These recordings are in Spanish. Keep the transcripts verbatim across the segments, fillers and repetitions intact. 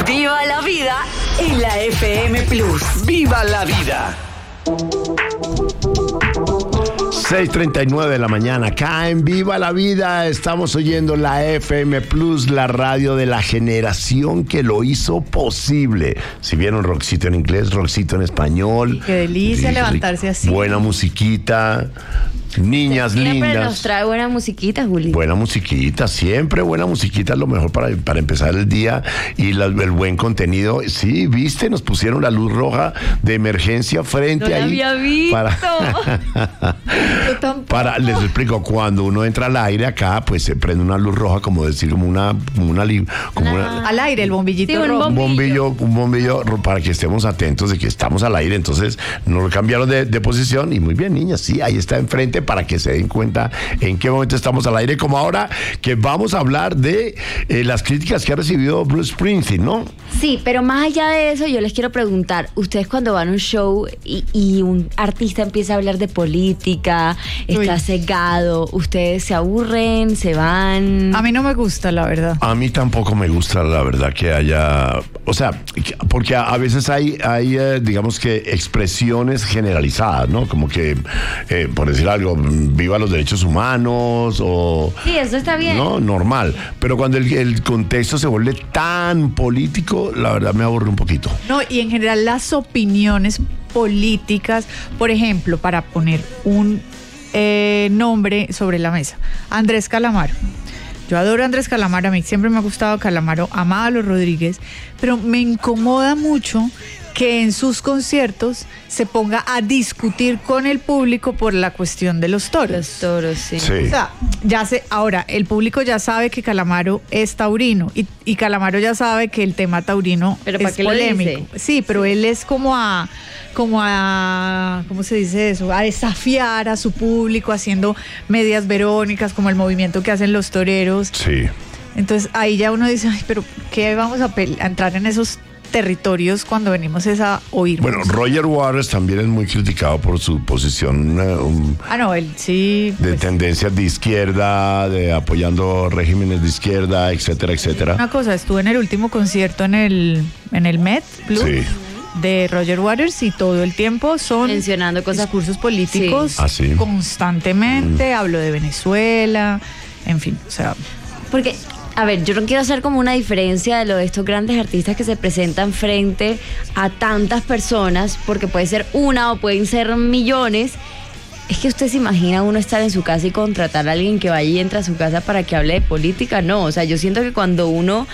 Viva la vida en la F M Plus. ¡Viva la vida! seis treinta y nueve de la mañana, acá en Viva la Vida estamos oyendo la F M Plus, la radio de la generación que lo hizo posible. Si vieron rockcito en inglés, rockcito en español. Qué delicia Sí, levantarse así. Buena musiquita, niñas Siempre lindas. nos trae buena musiquita, Juli. Buena musiquita, siempre buena musiquita es lo mejor para, para empezar el día y la, el buen contenido. Sí, viste, nos pusieron la luz roja de emergencia frente No la ahí. había visto. Para, Yo tampoco. para, les explico, cuando uno entra al aire acá, pues se prende una luz roja, como decir, como una, como una, li- como una Al aire, el bombillito Sí, un rojo. un bombillo, un bombillo ro- para que estemos atentos de que estamos al aire. Entonces nos lo cambiaron de, de posición y muy bien, niñas, sí, ahí está enfrente para que se den cuenta en qué momento estamos al aire, como ahora que vamos a hablar de eh, las críticas que ha recibido Bruce Springsteen, ¿no? Sí, pero más allá de eso, yo les quiero preguntar, ustedes cuando van a un show y, y un artista empieza a hablar de política, está Uy. cegado, ¿ustedes se aburren, se van? A mí no me gusta, la verdad. A mí tampoco me gusta, la verdad, que haya, o sea, que- porque a, a veces hay, hay eh, digamos que expresiones generalizadas, ¿no? Como que, eh, por decir algo, viva los derechos humanos o... Sí, eso está bien. No, normal. Pero cuando el, el contexto se vuelve tan político, la verdad me aburre un poquito. No, y en general las opiniones políticas, por ejemplo, para poner un eh, nombre sobre la mesa, Andrés Calamaro. Yo adoro a Andrés Calamaro, a mí siempre me ha gustado Calamaro, amaba a los Rodríguez, pero me incomoda mucho que en sus conciertos se ponga a discutir con el público por la cuestión de los toros. Los toros, sí. Sí. O sea, ya sé, ahora, el público ya sabe que Calamaro es taurino y, y Calamaro ya sabe que el tema taurino ¿Pero para es qué lo polémico. dice? Sí, pero él es como a, como a, ¿cómo se dice eso? A desafiar a su público haciendo medias verónicas, como el movimiento que hacen los toreros. Sí. Entonces ahí ya uno dice, ay, pero ¿qué vamos a, pel- a entrar en esos territorios cuando venimos es a oír? Bueno, Roger Waters también es muy criticado por su posición eh, um, Ah, no, él sí. de pues, tendencias de izquierda, de apoyando regímenes de izquierda, etcétera, etcétera. una cosa, estuve en el último concierto en el, en el Met Blue. Sí. De Roger Waters y todo el tiempo son Mencionando cosas- discursos políticos Sí. Ah, sí. constantemente, hablo de Venezuela, en fin, o sea, Porque, a ver, yo no quiero hacer como una diferencia de lo de estos grandes artistas que se presentan frente a tantas personas, porque puede ser una o pueden ser millones. Es que usted se imagina uno estar en su casa y contratar a alguien que vaya y entra a su casa para que hable de política. No, o sea, yo siento que cuando uno...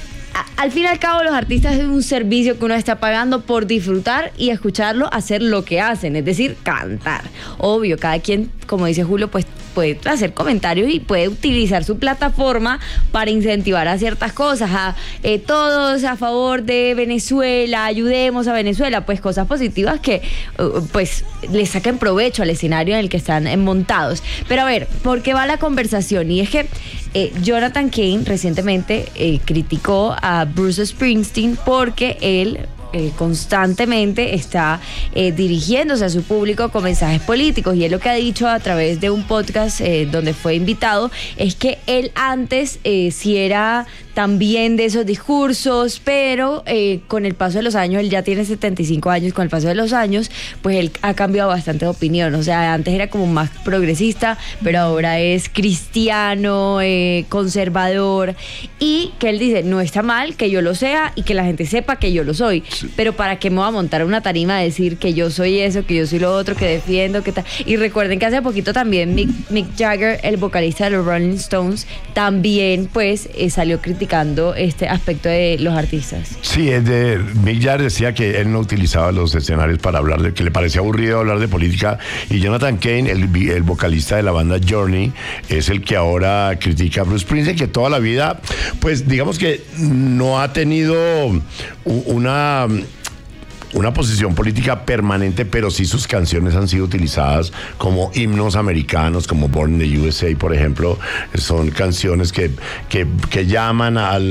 a- Al fin y al cabo, los artistas es un servicio que uno está pagando por disfrutar y escucharlo hacer lo que hacen, es decir, cantar. Obvio, cada quien, como dice Julio, pues puede hacer comentarios y puede utilizar su plataforma para incentivar a ciertas cosas, a eh, todos a favor de Venezuela, ayudemos a Venezuela, pues cosas positivas que uh, pues le saquen provecho al escenario en el que están eh, montados. Pero a ver, ¿por qué va la conversación? Y es que eh, Jonathan Cain recientemente eh, criticó a Bruce Springsteen porque él eh, constantemente está eh, dirigiéndose a su público con mensajes políticos, y él lo que ha dicho a través de un podcast eh, donde fue invitado es que él antes eh, sí era también de esos discursos, pero eh, con el paso de los años, él ya tiene setenta y cinco años, con el paso de los años, pues él ha cambiado bastante de opinión. O sea, antes era como más progresista, pero ahora es cristiano, eh, conservador, y que él dice, no está mal que yo lo sea y que la gente sepa que yo lo soy, pero ¿para qué me voy a montar a una tarima a decir que yo soy eso, que yo soy lo otro, que defiendo, que tal? Y recuerden que hace poquito también Mick, Mick Jagger, el vocalista de los Rolling Stones, también pues eh, salió criticando este aspecto de los artistas. Sí, es de Mick Jagger decía que él no utilizaba los escenarios para hablar de, que le parecía aburrido hablar de política, y Jonathan Cain, el, el vocalista de la banda Journey, es el que ahora critica a Bruce Springsteen, que toda la vida, pues digamos que no ha tenido una una posición política permanente, pero sí sus canciones han sido utilizadas como himnos americanos, como Born in the U S A, por ejemplo. Son canciones que, que, que llaman al,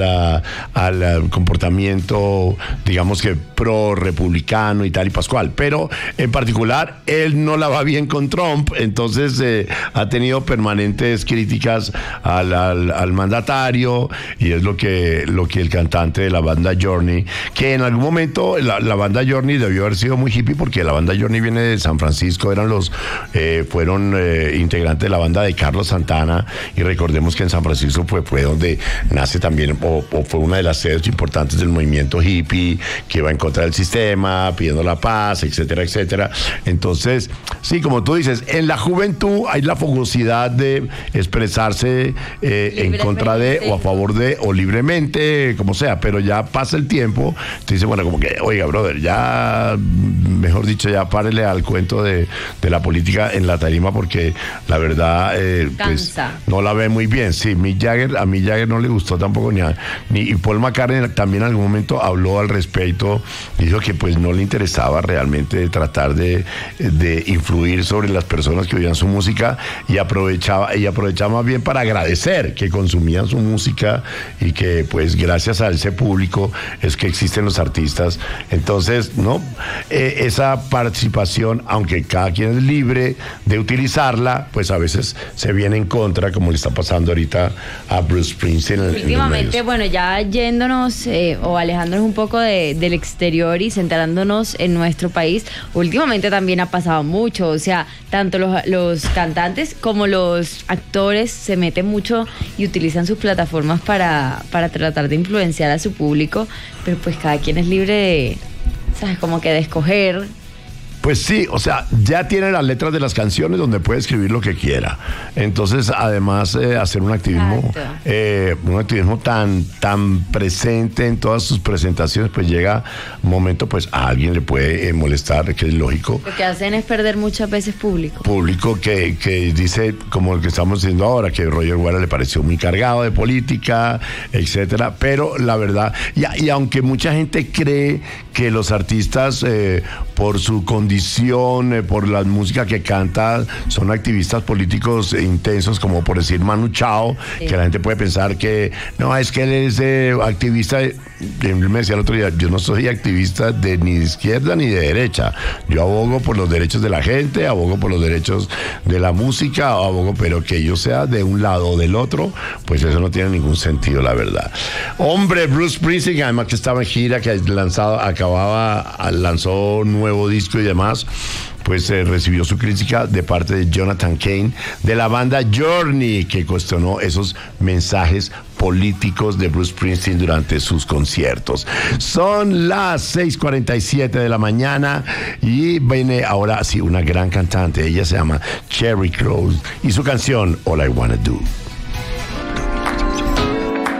al comportamiento, digamos que pro-republicano y tal y pascual. Pero en particular, él no la va bien con Trump, entonces eh, ha tenido permanentes críticas al, al, al mandatario, y es lo que, lo que el cantante de la banda Journey, que en algún momento la, la banda Journey debió haber sido muy hippie, porque la banda Journey viene de San Francisco, eran los eh, fueron eh, integrantes de la banda de Carlos Santana, y recordemos que en San Francisco fue, fue donde nace también, o, o fue una de las sedes importantes del movimiento hippie, que va en contra del sistema, pidiendo la paz, etcétera, etcétera. Entonces, sí, como tú dices, en la juventud hay la fogosidad de expresarse eh, en contra de, o a favor de, o libremente, como sea, pero ya pasa el tiempo, te dice, bueno, como que, oiga, brother, ya, mejor dicho, ya párele al cuento de, de la política en la tarima, porque la verdad, eh, pues, no la ve muy bien. Sí, Mick Jagger, a Mick Jagger no le gustó tampoco, ni, a, ni y Paul McCartney también en algún momento habló al respecto, dijo que pues no le interesaba realmente tratar de, de influir sobre las personas que oían su música, y aprovechaba, y aprovechaba más bien para agradecer que consumían su música, y que pues gracias a ese público es que existen los artistas. Entonces, ¿no? Eh, esa participación, aunque cada quien es libre de utilizarla, pues a veces se viene en contra, como le está pasando ahorita a Bruce Springsteen. En, Últimamente, en bueno, ya yéndonos eh, o alejándonos un poco de, del exterior y centrándonos en nuestro país, últimamente también ha pasado mucho, o sea, tanto los, los cantantes como los actores se meten mucho y utilizan sus plataformas para, para tratar de influenciar a su público, pero pues cada quien es libre de, ¿sabes? Como que de escoger. Pues sí, o sea, ya tiene las letras de las canciones donde puede escribir lo que quiera. Entonces, además, eh, hacer un activismo, eh, un activismo tan, tan presente en todas sus presentaciones, pues llega un momento, pues a alguien le puede eh, molestar, que es lógico. Lo que hacen es perder muchas veces público. Público que, que dice, como el que estamos diciendo ahora, que Roger Waters le pareció muy cargado de política, etcétera. Pero la verdad, y, y aunque mucha gente cree que los artistas, eh, por su condición, Eh, por la música que canta, son activistas políticos intensos, como por decir Manu Chao, sí, que la gente puede pensar que no, es que él es eh, activista. Él me decía el otro día, yo no soy activista de ni de izquierda ni de derecha, yo abogo por los derechos de la gente, abogo por los derechos de la música, abogo, pero que yo sea de un lado o del otro, pues eso no tiene ningún sentido, la verdad. Hombre, Bruce Springsteen, además que estaba en gira, que lanzado, acababa, lanzó un nuevo disco y demás, pues eh, recibió su crítica de parte de Jonathan Cain, de la banda Journey, que cuestionó esos mensajes políticos de Bruce Springsteen durante sus conciertos. Son las seis cuarenta y siete de la mañana y viene ahora sí una gran cantante. Ella se llama Cherry Crow y su canción All I Wanna Do.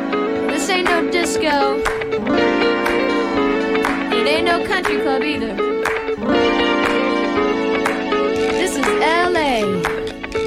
This ain't no disco. It ain't no country club either.